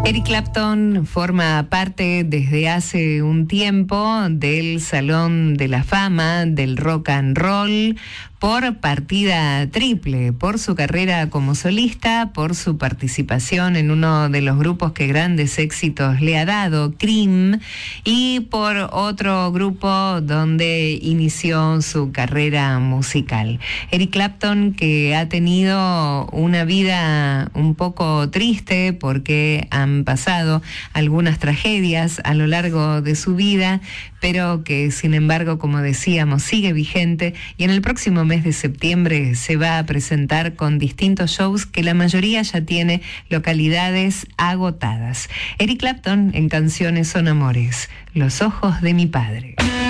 Eric Clapton forma parte desde hace un tiempo del Salón de la Fama del Rock and Roll por partida triple, por su carrera como solista, por su participación en uno de los grupos que grandes éxitos le ha dado, Cream, y por otro grupo donde inició su carrera musical. Eric Clapton, que ha tenido una vida un poco triste porque han pasado algunas tragedias a lo largo de su vida, pero que sin embargo, como decíamos, sigue vigente, y en el próximo mes de septiembre se va a presentar con distintos shows que la mayoría ya tiene localidades agotadas. Eric Clapton en Canciones son Amores, Los ojos de mi padre.